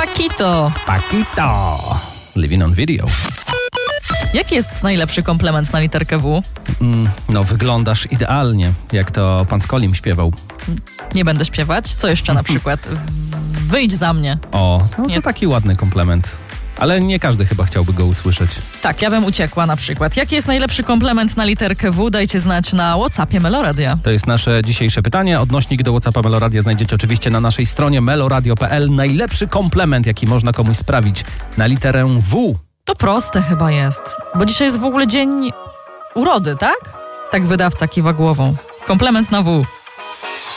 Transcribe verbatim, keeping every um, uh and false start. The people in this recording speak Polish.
Paquito. Paquito. Living on video. Jaki jest najlepszy komplement na literkę W? Mm, no, wyglądasz idealnie, jak to pan Skolim śpiewał. Nie będę śpiewać. Co jeszcze na przykład? Wyjdź za mnie. O, no to Nie. taki ładny komplement. Ale nie każdy chyba chciałby go usłyszeć. Tak, ja bym uciekła na przykład. Jaki jest najlepszy komplement na literkę W? Dajcie znać na WhatsAppie Meloradia. To jest nasze dzisiejsze pytanie. Odnośnik do WhatsAppa Meloradia znajdziecie oczywiście na naszej stronie meloradio kropka p l. Najlepszy komplement, jaki można komuś sprawić na literę W. To proste chyba jest, bo dzisiaj jest w ogóle dzień urody, tak? Tak wydawca kiwa głową. Komplement na W.